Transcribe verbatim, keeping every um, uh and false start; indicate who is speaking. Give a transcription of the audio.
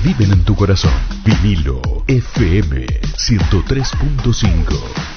Speaker 1: viven en tu corazón. Vinilo F M ciento tres punto cinco.